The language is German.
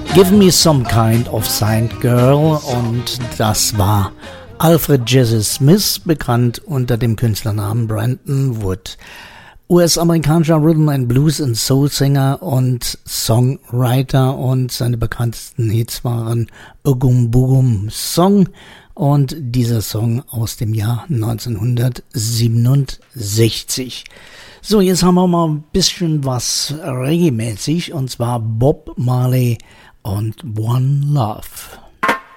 Give Me Some Kind of Saint Girl, und das war Alfred Jesse Smith, bekannt unter dem Künstlernamen Brandon Wood. US-amerikanischer Rhythm and Blues and Soul Singer und Songwriter, und seine bekanntesten Hits waren Ogum Bugum Song und dieser Song aus dem Jahr 1967. So, jetzt haben wir mal ein bisschen was Reggae-mäßig, und zwar Bob Marley und One Love.